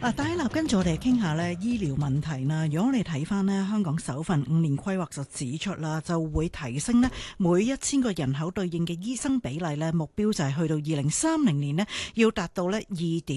但係嗱，跟住我哋傾下咧醫療問題啦。如果我哋睇翻咧香港首份5年規劃就指出啦，就會提升咧每1000個人口對應嘅醫生比例咧，目標就係去到2030年呢要達到咧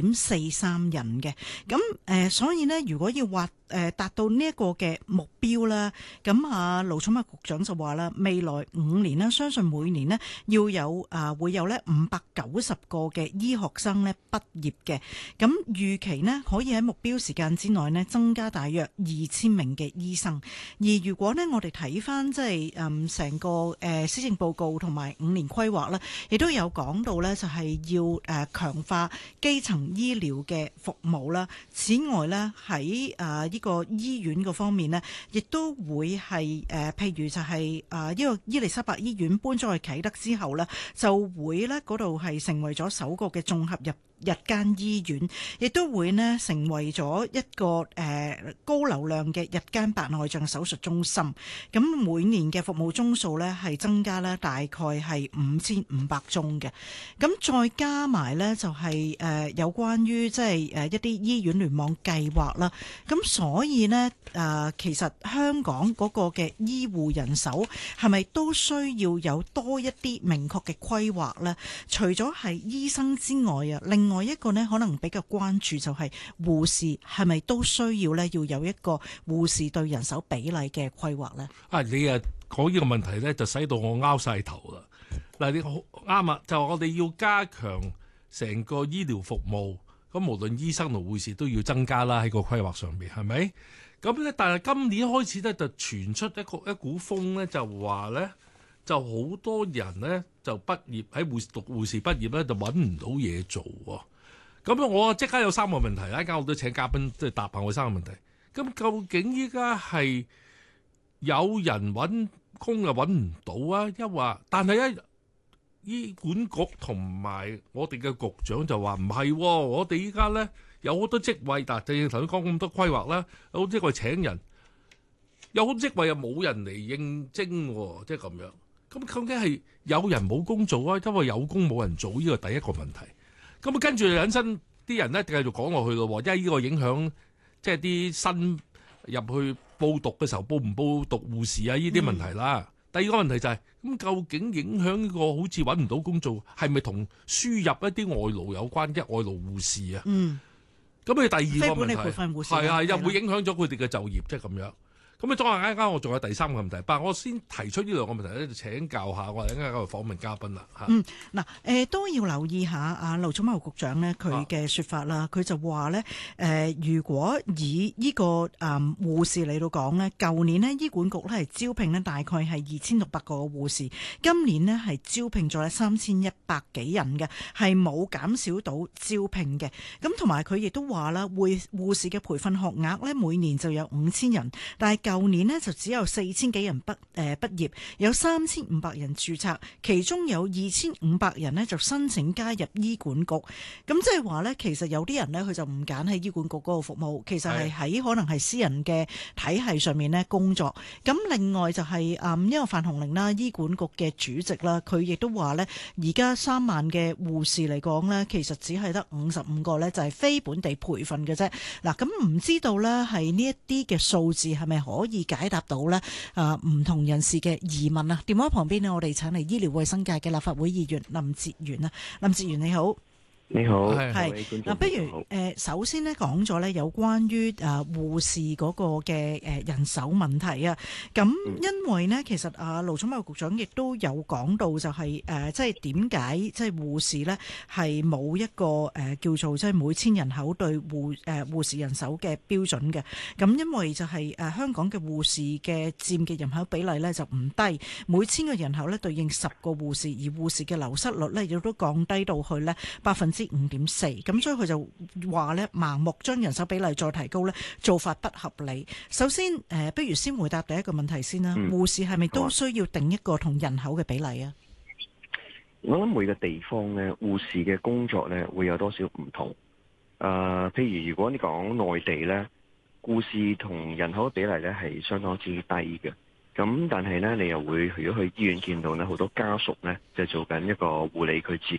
2.43人嘅。咁所以呢，如果要達到呢一個嘅目標啦，咁盧寵茂局長就話啦，未來5年呢，相信每年呢要有會有咧590個嘅醫學生咧畢業嘅。咁預期呢，可以喺目標時間之內呢增加大約2000名嘅醫生。而如果呢，我哋睇翻即係成個施政報告同埋5年規劃呢，亦都有講到呢，就係要強化基層醫療嘅服務啦。此外呢，喺呢個醫院嗰方面呢，亦都會係譬如就係呢個伊利沙伯醫院搬咗去啟德之後呢，就會呢嗰度係成為咗首個嘅綜合日間醫院，亦都會呢成為咗一個高流量嘅日間白內障手術中心。咁每年嘅服務宗數呢係增加呢大概係5500宗嘅。咁再加埋呢就係有關於即係一啲醫院聯網計劃啦。咁所以呢其實香港嗰個嘅醫護人手係咪都需要有多一啲明確嘅規劃呢？除咗係醫生之外啊，另外一個呢可能比較關注就係護士係咪都需要呢要有一個護士對人手比例嘅規劃呢？ 你講呢個問題呢，就使到我拗晒頭啦。嗱，你好啱啊，就我哋要加強成個醫療服務，咁無論醫生同護士都要增加啦，喺個規劃上面係咪？咁咧，但係今年開始咧就傳出一股風咧，就話咧就好多人咧就畢業喺讀護士畢業咧就揾唔到嘢做喎。咁我即刻有3個問題，一陣我都請嘉賓即係答下我3個問題。咁究竟依家係有人揾工又揾唔到啊？一話，但係咧醫管局同埋我哋嘅局長就話唔係，我哋依家咧有好多職位，但係正如頭先講咁多規劃啦，有好多職位請人，有好多職位又冇人嚟應徵，即係咁樣。咁究竟係有人冇工做啊？因為有工冇人做，呢個第一個問題。咁跟住引申啲人咧繼續講落去咯，因為呢個影響即係啲新入去報讀嘅時候報唔報讀護士啊呢啲問題啦。第二個問題就係咁，究竟影響呢個好似揾唔到工做，係咪同輸入一啲外勞有關？即係外勞護士啊？咁佢第二個問題係又會影響咗佢哋嘅就業，即係咁樣。咁當然啱我仲有第3個問題，但係我先提出呢2個問題咧，就請教下我哋啱啱訪問嘉賓啦嚇。 都要留意下盧寵茂局長呢佢嘅説法啦。佢就話呢，如果以呢個護士嚟到講呢，舊年呢醫管局咧係招聘呢大概係2600個護士，今年呢係招聘咗3100幾人嘅，係冇減少到招聘嘅。咁同埋佢亦都話啦，護士嘅培訓學額呢每年就有5000人，但係舊年呢就只有4000幾人畢業，有3500人註冊，其中有2500人呢就申請加入醫管局。咁即係話呢，其實有啲人呢，佢就唔揀喺醫管局嗰個服務，其實係喺可能係私人嘅體系上面呢工作。咁另外就係因為范鴻齡啦，醫管局嘅主席啦，佢亦都話呢，而家3萬嘅護士嚟講呢，其實只係得55個呢，就係非本地培訓嘅啫。嗱，咁唔知道呢係呢一啲嘅數字係咪可以解答到呢唔同人士嘅疑問啊？電話旁邊呢，我哋請嚟醫療衛生界嘅立法會議員林哲玄啊。林哲玄你好。 你好， 係嗱，不如首先咧講咗咧有關於護士嗰個嘅人手問題啊。咁因為呢，其實盧寵茂局長亦都有講到就係即係點解即係護士咧係冇一個叫做即係每1000人口對護士人手嘅標準嘅。咁因為就係香港嘅護士嘅佔嘅人口比例咧就唔低，每1000個人口咧對應10個護士，而護士嘅流失率咧亦都降低到去咧5.4%，咁所以佢就話咧盲目將人手比例再提高咧做法不合理。首先不如先回答第一個問題先啦。護士係咪都需要定一個同人口嘅比例啊？ 我諗每個地方咧，護士嘅工作咧會有多少唔同。譬如如果你講內地咧，護士同人口嘅比例咧係相當之低嘅。咁但係咧，你又會如果去醫院見到咧，好多家屬咧就做緊一個護理佢自己